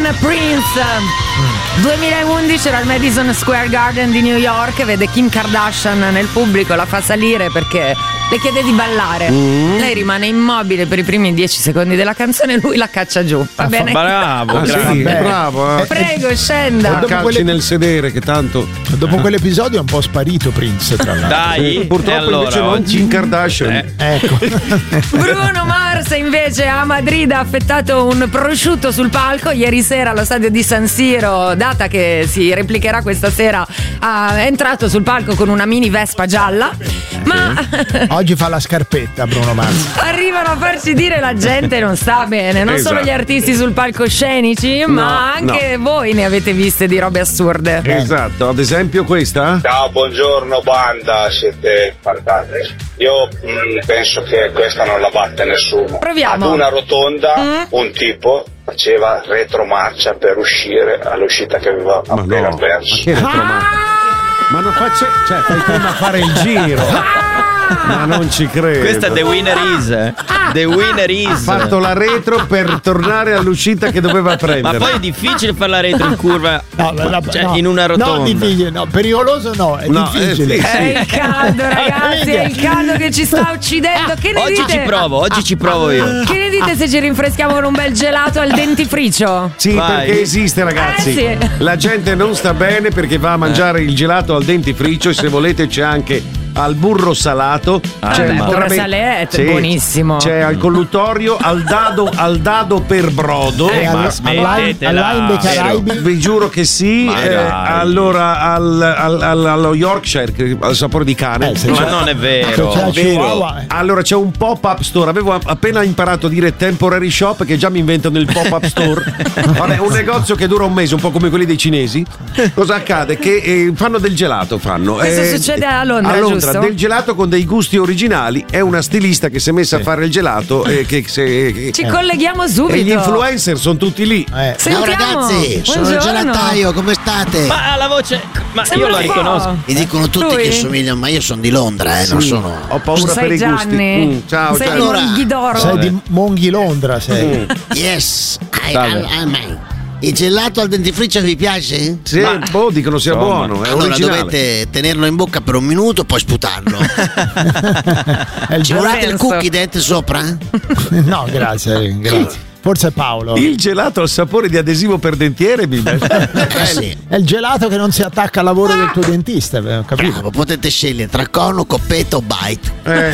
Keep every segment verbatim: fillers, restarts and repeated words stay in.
Prince. duemilaundici era al Madison Square Garden di New York, vede Kim Kardashian nel pubblico, la fa salire perché le chiede di ballare. Mm. Lei rimane immobile per i primi dieci secondi della canzone e lui la caccia giù. Va ah, bene? Bravo, ah, sì, bravo. Eh. Prego, scenda. Dopo calci quelle... nel sedere che tanto. Dopo quell'episodio è un po' sparito Prince, tra l'altro. Dai, purtroppo allora, invece non Kim Kardashian. Eh. Ecco. Bruno Mars invece a Madrid ha affettato un prosciutto sul palco ieri sera allo stadio di San Siro, data che si replicherà questa sera. È entrato sul palco con una mini Vespa gialla, ma oggi fa la scarpetta Bruno Mars. Arrivano a farci dire la gente non sta bene, non esatto. solo gli artisti sul palcoscenici, no, ma anche no. voi ne avete viste di robe assurde. Esatto, ad esempio questa. Ciao, buongiorno banda, siete fantastici. Io mh, penso che questa non la batte nessuno. Proviamo. Ad una rotonda mm. un tipo faceva retromarcia per uscire all'uscita che aveva ma appena no. perso. Ma che retromarcia? Ah! Ma non faccio, cioè fai prima a fare il giro. Ma non ci credo. Questa è The Winner Is. The Winner Is. Ha fatto la retro per tornare all'uscita che doveva prendere. Ma poi è difficile fare la retro in curva. No, la, cioè, no, in una rotonda. No, difficile, no, pericoloso no, è no, difficile. È, è il caldo, ragazzi, è il caldo che ci sta uccidendo. Che ne oggi dite? ci provo, oggi ci provo io. Che ne dite se ci rinfreschiamo con un bel gelato al dentifricio? Sì, vai. Perché esiste, ragazzi. Eh, sì. La gente non sta bene perché va a mangiare il gelato al dentifricio e se volete c'è anche al burro salato, ah, c'è beh, il burro salette, sì, buonissimo. C'è al colluttorio, al dado, al dado per brodo. Eh, ma smettetela. Vi giuro che sì. Eh, allora al, al, al, allo Yorkshire, al sapore di cane. Eh, ma non è vero. C'è vero. Allora c'è un pop-up store. Avevo appena imparato a dire temporary shop, che già mi inventano il pop-up store. Vabbè, un negozio che dura un mese, un po' come quelli dei cinesi. Cosa accade? Che eh, fanno del gelato, fanno. Questo eh, succede a Londra, a Londra, giusto? del gelato con dei gusti originali. È una stilista che si è messa sì. a fare il gelato e che se, che, ci eh. colleghiamo subito. E gli influencer sono tutti lì. Eh. Ciao ragazzi, buongiorno. Sono il gelataio, come state? Ma la voce, ma sembra io la riconosco. Mi dicono tutti Lui? che somiglio, ma io sono di Londra, eh, sì. non sono. Ho paura sei per i gusti. Gianni. Mm, ciao, sei ciao. Allora, Monghidoro. Sei di Monghi Londra, sei. Mm. Yes, I, I, I, I, il gelato al dentifricio vi piace? Sì, ma, boh, dicono sia insomma, buono. È allora originale. dovete tenerlo in bocca per un minuto, poi sputarlo. Ci volete il cookie dentro sopra? No, grazie, grazie. Forse Paolo. Il gelato al sapore di adesivo per dentiere, mi eh sì. È il gelato che non si attacca al lavoro del tuo dentista, capito? Bravo, potete scegliere tra cono, coppetta o bite. Eh.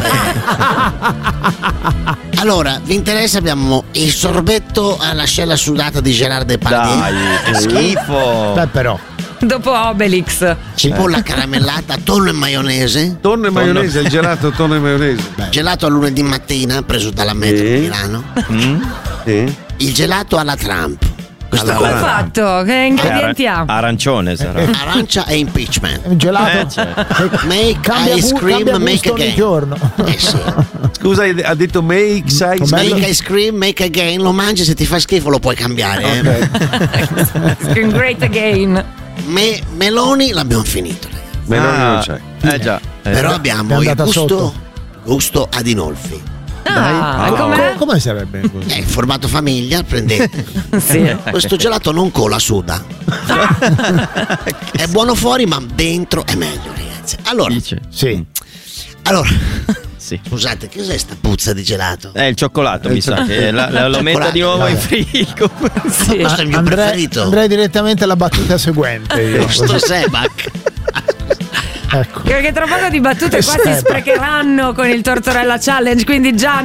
Allora, vi interessa? Abbiamo il sorbetto all'ascella sudata di Gerard Depardieu. Dai, che schifo. Beh, però. Dopo Obelix. Cipolla caramellata, tonno e maionese. Tonno e maionese, il gelato tonno e maionese. Beh. Gelato a lunedì mattina, preso dalla metro sì. di Milano. Mm? Sì. Il gelato alla Trump. Questo come è fatto? Che ingredienti ha? Arancione sarà. Arancia e impeachment. Un gelato Eh, certo. Make cambia ice gu- cream, cambia make gusto ogni again. giorno. Eh sì. Scusa, ha detto make size. Make ice cream, make again. Lo mangi, se ti fa schifo lo puoi cambiare. Okay. Eh. Great again. Me- meloni l'abbiamo finito. Meloni ah, non c'è. Eh già. Eh. Però abbiamo il gusto, sotto. gusto Adinolfi. Ah, Ah. com'è? Co- come sarebbe? È in formato famiglia, prendete. Sì. Questo gelato non cola, suda. È buono fuori, ma dentro è meglio, ragazzi. Allora, Dice. Sì. allora Sì. scusate, che cos'è sta puzza di gelato? È il cioccolato, mi sa che la, la, lo metta di nuovo in frigo. Sì. Questo è il mio Andrei, preferito. andrei direttamente alla battuta seguente. Io, Questo così. Sebac. Ecco. Perché tra poco di battute qua si Seba. sprecheranno con il Tortorella Challenge, quindi già